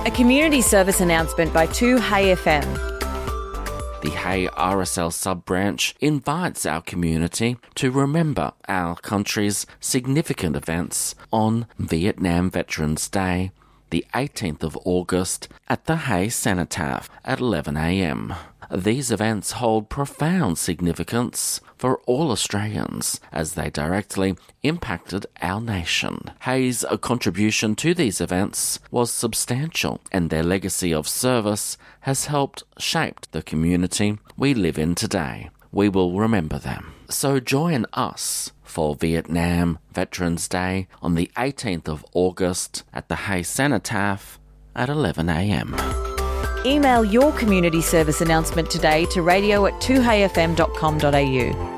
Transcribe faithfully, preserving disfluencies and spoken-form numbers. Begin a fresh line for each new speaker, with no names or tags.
A community service announcement by two Hay F M.
The Hay R S L sub-branch invites our community to remember our country's significant events on Vietnam Veterans Day, the eighteenth of August, at the Hay Cenotaph at eleven a m. These events hold profound significance for all Australians as they directly impacted our nation. Hay's contribution to these events was substantial, and their legacy of service has helped shape the community we live in today. We will remember them. So join us for Vietnam Veterans Day on the eighteenth of August at the Hay Cenotaph at eleven a m.
Email your community service announcement today to radio at two hay f m dot com dot a u.